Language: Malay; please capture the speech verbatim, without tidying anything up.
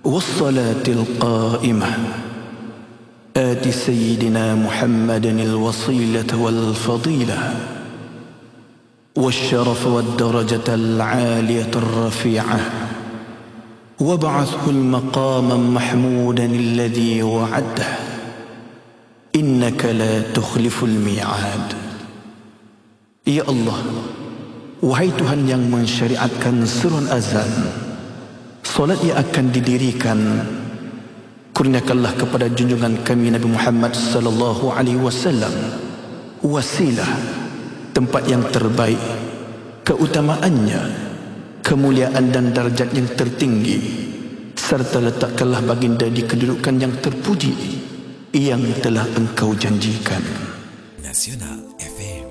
والصلاة القائمة آت سيدنا محمد الوصيلة والفضيلة والشرف والدرجة العالية الرفيعة وابعثه المقام محمودا الذي وعده إنك لا تخلف الميعاد. Ya Allah, wahai Tuhan yang mensyariatkan surun azan, solat yang akan didirikan, kurniakanlah kepada junjungan kami Nabi Muhammad sallallahu alaihi wasallam wasilah, tempat yang terbaik, keutamaannya, kemuliaan dan darjat yang tertinggi, serta letakkanlah baginda di kedudukan yang terpuji yang telah engkau janjikan. Nasional.